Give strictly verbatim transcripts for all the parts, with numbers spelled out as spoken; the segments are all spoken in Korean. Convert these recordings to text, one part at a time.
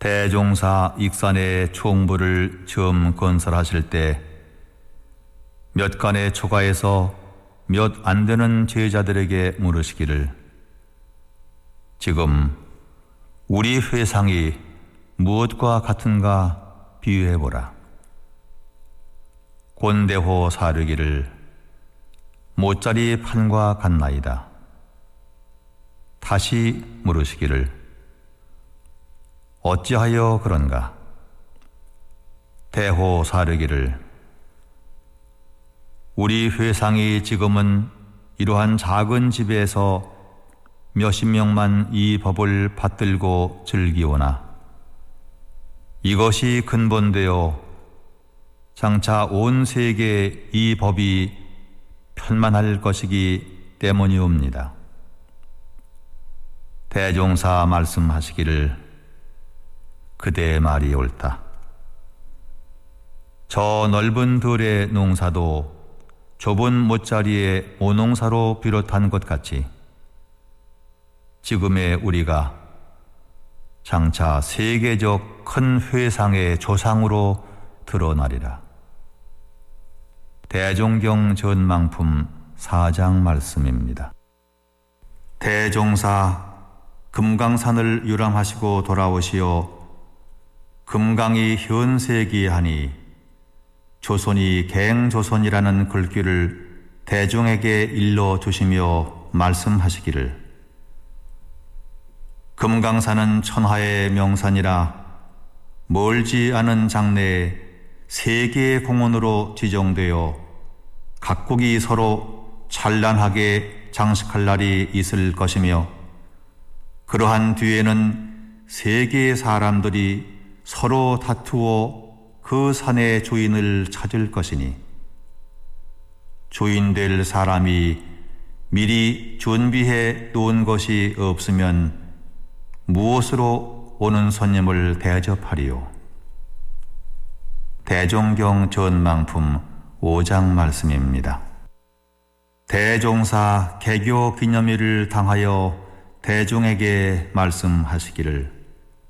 대종사 익산의 총부를 처음 건설하실 때 몇 간의 초가에서 몇 안 되는 제자들에게 물으시기를, 지금 우리 회상이 무엇과 같은가 비유해보라. 곤대호 사르기를 모짜리 판과 같나이다. 다시 물으시기를, 어찌하여 그런가? 대호 사르기를, 우리 회상이 지금은 이러한 작은 집에서 몇십 명만 이 법을 받들고 즐기오나 이것이 근본되어 장차 온 세계에 이 법이 편만할 것이기 때문이옵니다. 대종사 말씀하시기를, 그대의 말이 옳다. 저 넓은 들의 농사도 좁은 못자리의 모농사로 비롯한 것 같이 지금의 우리가 장차 세계적 큰 회상의 조상으로 드러나리라. 대종경 전망품 사 장 말씀입니다. 대종사 금강산을 유람하시고 돌아오시어 금강이 현세기하니 조선이 갱조선이라는 글귀를 대중에게 일러주시며 말씀하시기를, 금강산은 천하의 명산이라 멀지 않은 장래에 세계의 공원으로 지정되어 각국이 서로 찬란하게 장식할 날이 있을 것이며, 그러한 뒤에는 세계의 사람들이 서로 다투어 그 산의 주인을 찾을 것이니, 주인 될 사람이 미리 준비해 놓은 것이 없으면 무엇으로 오는 손님을 대접하리요? 대종경 전망품 오 장 말씀입니다. 대종사 개교 기념일을 당하여 대중에게 말씀하시기를,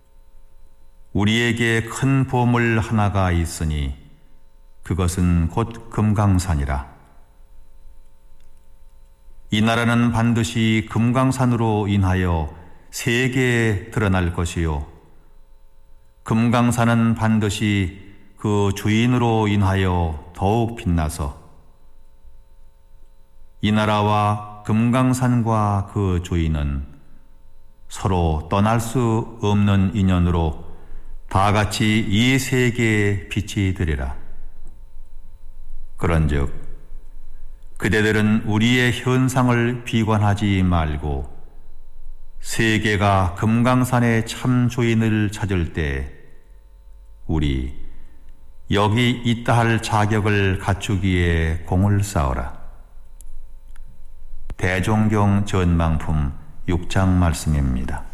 우리에게 큰 보물 하나가 있으니 그것은 곧 금강산이라. 이 나라는 반드시 금강산으로 인하여 세계에 드러날 것이요, 금강산은 반드시 그 주인으로 인하여 더욱 빛나서 이 나라와 금강산과 그 주인은 서로 떠날 수 없는 인연으로 다 같이 이 세계에 빛이 되리라. 그런즉 그대들은 우리의 현상을 비관하지 말고 세계가 금강산의 참 주인을 찾을 때 우리 여기 있다 할 자격을 갖추기에 공을 쌓으라. 대종경 전망품 육 장 말씀입니다.